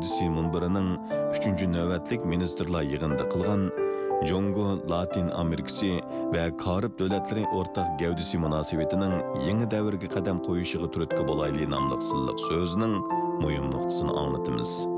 gavdisi munbirining 3. navbatlik ministrlar yig'inida qilgan Jongo, Latin Amerikasi va Karib davlatlari o'rtaq gavdisi munosabatining yangi davrga qadam qo'yishiga turtki bo'layli nomli silliq so'zining muhim nuqtasini anglatamiz.